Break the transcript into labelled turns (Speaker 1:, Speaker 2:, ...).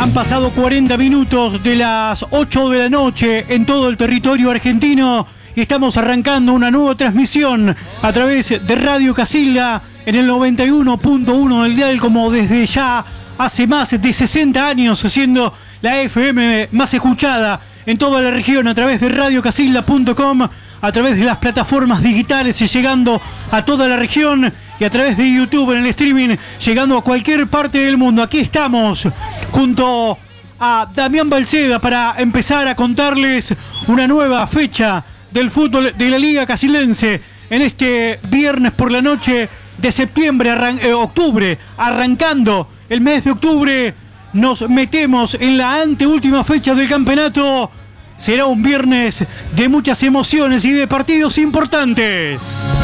Speaker 1: Han pasado 40 minutos de las 8 de la noche en todo el territorio argentino y estamos arrancando una nueva transmisión a través de Radio Casilda en el 91.1 del dial, como desde ya hace más de 60 años, siendo la FM más escuchada en toda la región a través de radiocasilda.com, a través de las plataformas digitales y llegando a toda la región, y a través de YouTube en el streaming, llegando a cualquier parte del mundo. Aquí estamos junto a Damián Balceda para empezar a contarles una nueva fecha del fútbol de la Liga Casildense en este viernes por la noche de septiembre, octubre, arrancando el mes de octubre. Nos metemos en la anteúltima fecha del campeonato. Será un viernes de muchas emociones y de partidos importantes.